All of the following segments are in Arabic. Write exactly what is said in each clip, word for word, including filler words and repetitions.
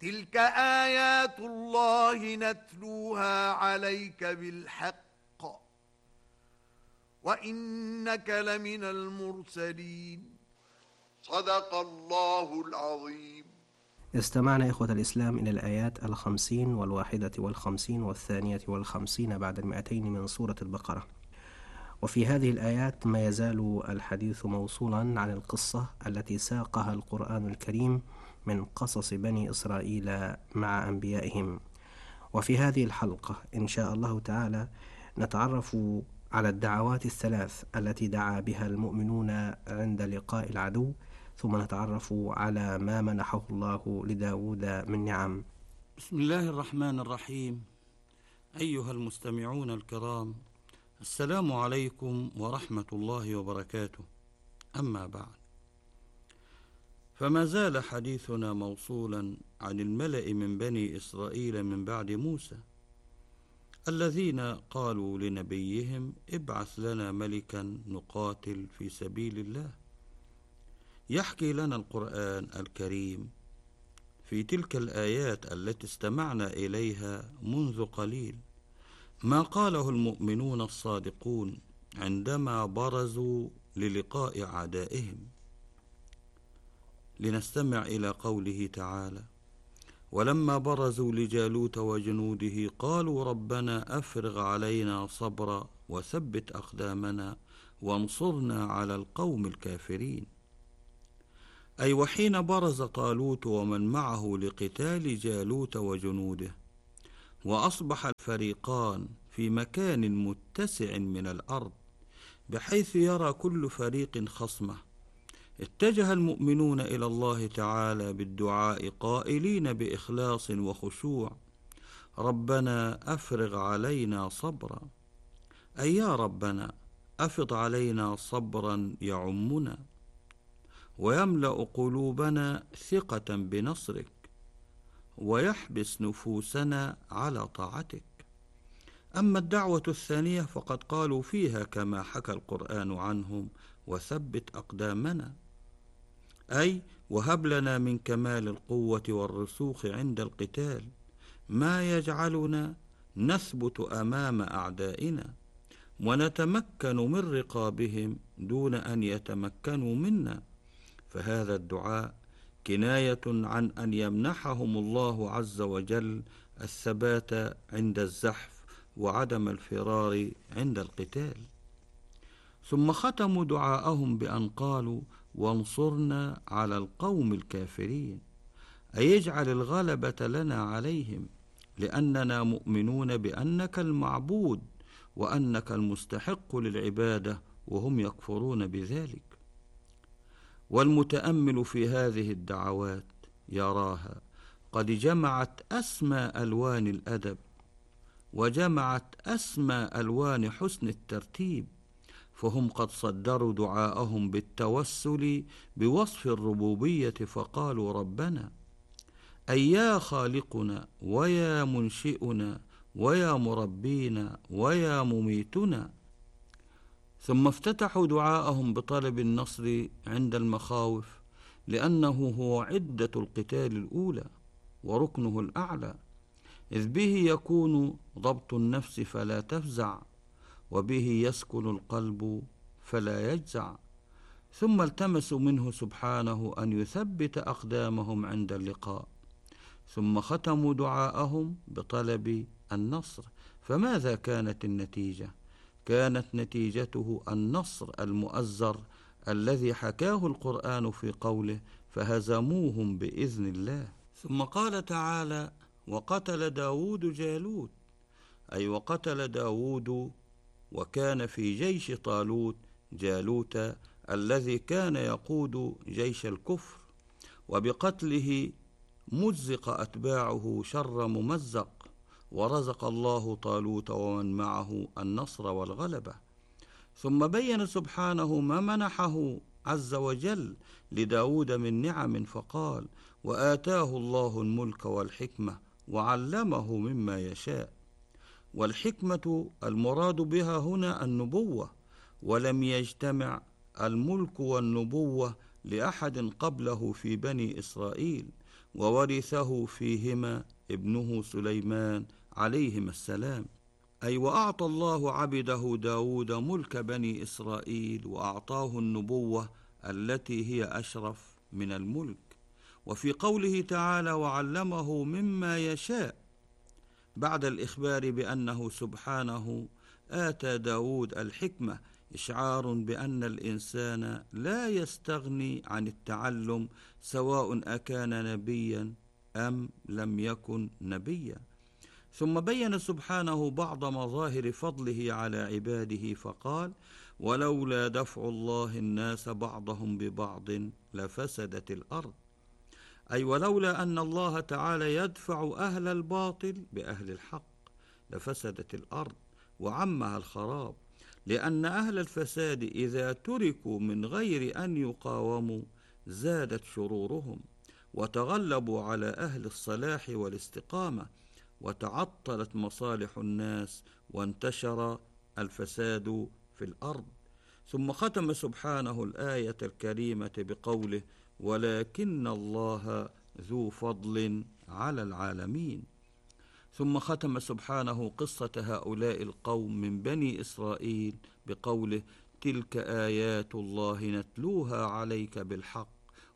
تلك آيات الله نتلوها عليك بالحق وإنك لمن المرسلين. صدق الله العظيم. استمعنا إخوة الإسلام إلى الآيات الخمسين والواحدة والخمسين والثانية والخمسين بعد المئتين من سورة البقرة. وفي هذه الآيات ما يزال الحديث موصولا عن القصة التي ساقها القرآن الكريم من قصص بني إسرائيل مع أنبيائهم. وفي هذه الحلقة إن شاء الله تعالى نتعرف على الدعوات الثلاث التي دعا بها المؤمنون عند لقاء العدو، ثم نتعرف على ما منحه الله لداود من نعم. بسم الله الرحمن الرحيم. أيها المستمعون الكرام، السلام عليكم ورحمة الله وبركاته. أما بعد، فما زال حديثنا موصولا عن الملأ من بني إسرائيل من بعد موسى الذين قالوا لنبيهم ابعث لنا ملكا نقاتل في سبيل الله. يحكي لنا القرآن الكريم في تلك الآيات التي استمعنا إليها منذ قليل ما قاله المؤمنون الصادقون عندما برزوا للقاء أعدائهم. لنستمع إلى قوله تعالى: ولما برزوا لجالوت وجنوده قالوا ربنا أفرغ علينا صبرا وثبت أقدامنا وانصرنا على القوم الكافرين. أي وحين برز طالوت ومن معه لقتال جالوت وجنوده وأصبح الفريقان في مكان متسع من الأرض بحيث يرى كل فريق خصمه، اتجه المؤمنون إلى الله تعالى بالدعاء قائلين بإخلاص وخشوع: ربنا أفرغ علينا صبرا، أي يا ربنا أفض علينا صبرا يعمنا ويملأ قلوبنا ثقة بنصرك ويحبس نفوسنا على طاعتك. أما الدعوة الثانية فقد قالوا فيها كما حكى القرآن عنهم: وثبت أقدامنا، أي وهب لنا من كمال القوة والرسوخ عند القتال ما يجعلنا نثبت أمام أعدائنا ونتمكن من رقابهم دون أن يتمكنوا منا. فهذا الدعاء كناية عن أن يمنحهم الله عز وجل الثبات عند الزحف وعدم الفرار عند القتال. ثم ختموا دعاءهم بأن قالوا: وانصرنا على القوم الكافرين، أي يجعل الغلبة لنا عليهم، لأننا مؤمنون بأنك المعبود وأنك المستحق للعبادة وهم يكفرون بذلك. والمتأمل في هذه الدعوات يراها قد جمعت أسمى ألوان الأدب وجمعت أسمى ألوان حسن الترتيب، فهم قد صدروا دعاءهم بالتوسل بوصف الربوبية فقالوا ربنا، أي يا خالقنا ويا منشئنا ويا مربينا ويا مميتنا. ثم افتتحوا دعاءهم بطلب النصر عند المخاوف، لأنه هو عدة القتال الأولى وركنه الأعلى، إذ به يكون ضبط النفس فلا تفزع، وبه يسكن القلب فلا يجزع. ثم التمسوا منه سبحانه أن يثبت أقدامهم عند اللقاء، ثم ختموا دعاءهم بطلب النصر. فماذا كانت النتيجة؟ كانت نتيجته النصر المؤزر الذي حكاه القرآن في قوله: فهزموهم بإذن الله. ثم قال تعالى: وقتل داود جالوت، أي وقتل داود وكان في جيش طالوت جالوت الذي كان يقود جيش الكفر، وبقتله مزق أتباعه شر ممزق، ورزق الله طالوت ومن معه النصر والغلبة. ثم بين سبحانه ما منحه عز وجل لداود من نعم فقال: وآتاه الله الملك والحكمة وعلمه مما يشاء. والحكمة المراد بها هنا النبوة، ولم يجتمع الملك والنبوة لأحد قبله في بني إسرائيل، وورثه فيهما ابنه سليمان عليهما السلام. أي وأعطى الله عبده داود ملك بني إسرائيل، وأعطاه النبوة التي هي أشرف من الملك. وفي قوله تعالى وعلمه مما يشاء، بعد الإخبار بأنه سبحانه آتى داود الحكمة، إشعار بأن الإنسان لا يستغني عن التعلم سواء أكان نبيا أم لم يكن نبيا. ثم بين سبحانه بعض مظاهر فضله على عباده فقال ولولا دفع الله الناس بعضهم ببعض لفسدت الأرض. أي ولولا أن الله تعالى يدفع أهل الباطل بأهل الحق لفسدت الأرض وعمها الخراب، لأن أهل الفساد إذا تركوا من غير أن يقاوموا زادت شرورهم، وتغلبوا على أهل الصلاح والاستقامة، وتعطلت مصالح الناس، وانتشر الفساد في الأرض. ثم ختم سبحانه الآية الكريمة بقوله ولكن الله ذو فضل على العالمين. ثم ختم سبحانه قصة هؤلاء القوم من بني إسرائيل بقوله تلك آيات الله نتلوها عليك بالحق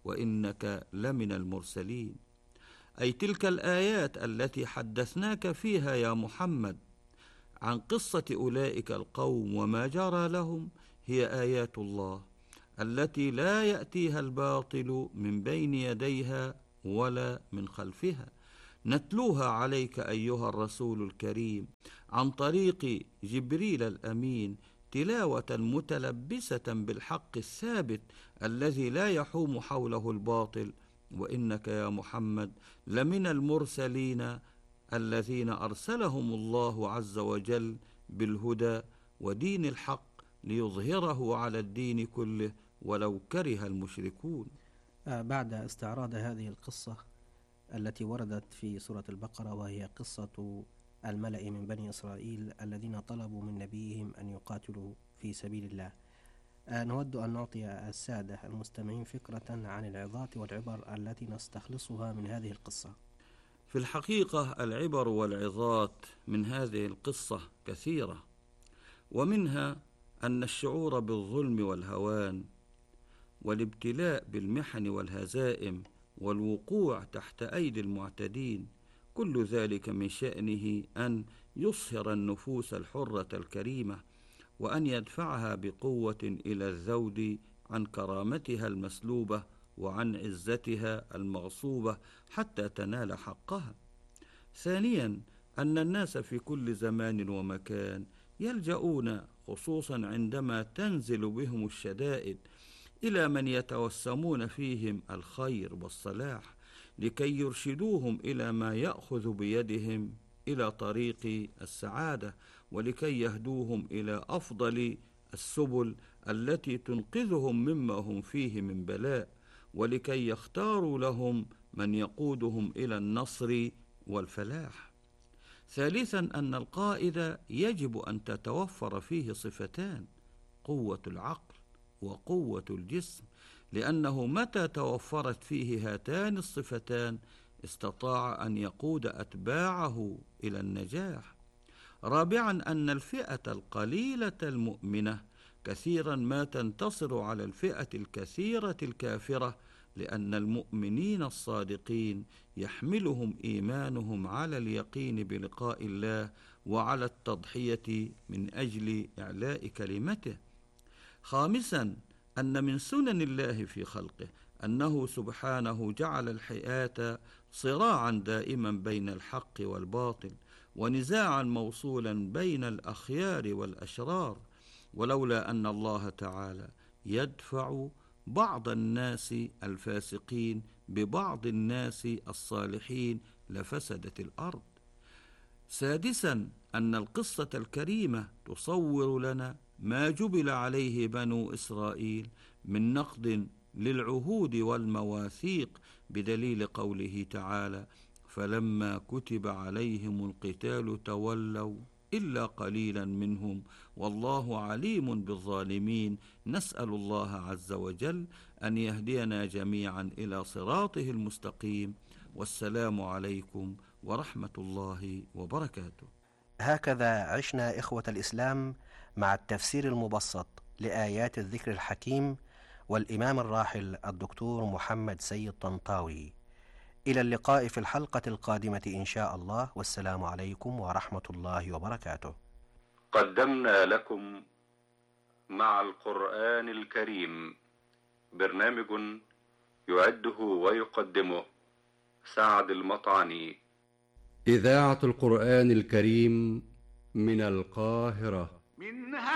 وإنك لمن المرسلين. أي تلك الآيات التي حدثناك فيها يا محمد عن قصة أولئك القوم وما جرى لهم هي آيات الله التي لا يأتيها الباطل من بين يديها ولا من خلفها، نتلوها عليك أيها الرسول الكريم عن طريق جبريل الأمين تلاوة متلبسة بالحق الثابت الذي لا يحوم حوله الباطل، وإنك يا محمد لمن المرسلين الذين أرسلهم الله عز وجل بالهدى ودين الحق ليظهره على الدين كله ولو كره المشركون. بعد استعراض هذه القصة التي وردت في سورة البقرة، وهي قصة الملأ من بني إسرائيل الذين طلبوا من نبيهم أن يقاتلوا في سبيل الله، نود أن نعطي السادة المستمعين فكرة عن العظات والعبر التي نستخلصها من هذه القصة. في الحقيقة العبر والعظات من هذه القصة كثيرة، ومنها أن الشعور بالظلم والهوان والابتلاء بالمحن والهزائم والوقوع تحت أيدي المعتدين، كل ذلك من شأنه أن يصهر النفوس الحرة الكريمة، وأن يدفعها بقوة إلى الذود عن كرامتها المسلوبة وعن عزتها المغصوبة حتى تنال حقها. ثانيا أن الناس في كل زمان ومكان يلجؤون خصوصا عندما تنزل بهم الشدائد إلى من يتوسمون فيهم الخير والصلاح لكي يرشدوهم إلى ما يأخذ بيدهم إلى طريق السعادة، ولكي يهدوهم إلى أفضل السبل التي تنقذهم مما هم فيه من بلاء، ولكي يختاروا لهم من يقودهم إلى النصر والفلاح. ثالثا أن القائد يجب أن تتوفر فيه صفتان، قوة العقل وقوة الجسم، لأنه متى توفرت فيه هاتان الصفتان استطاع أن يقود أتباعه إلى النجاح. رابعا أن الفئة القليلة المؤمنة كثيرا ما تنتصر على الفئة الكثيرة الكافرة، لأن المؤمنين الصادقين يحملهم إيمانهم على اليقين بلقاء الله وعلى التضحية من أجل إعلاء كلمته. خامسا أن من سنن الله في خلقه أنه سبحانه جعل الحياة صراعا دائما بين الحق والباطل، ونزاعا موصولا بين الأخيار والأشرار، ولولا أن الله تعالى يدفع بعض الناس الفاسقين ببعض الناس الصالحين لفسدت الأرض. سادسا أن القصة الكريمة تصور لنا ما جبل عليه بنو إسرائيل من نقض للعهود والمواثيق، بدليل قوله تعالى فلما كتب عليهم القتال تولوا إلا قليلا منهم والله عليم بالظالمين. نسأل الله عز وجل أن يهدينا جميعا إلى صراطه المستقيم، والسلام عليكم ورحمة الله وبركاته. هكذا عشنا إخوة الإسلام مع التفسير المبسط لآيات الذكر الحكيم والإمام الراحل الدكتور محمد سيد طنطاوي. إلى اللقاء في الحلقة القادمة إن شاء الله، والسلام عليكم ورحمة الله وبركاته. قدمنا لكم مع القرآن الكريم برنامج يعده ويقدمه سعد المطعني. إذاعة القرآن الكريم من القاهرة. من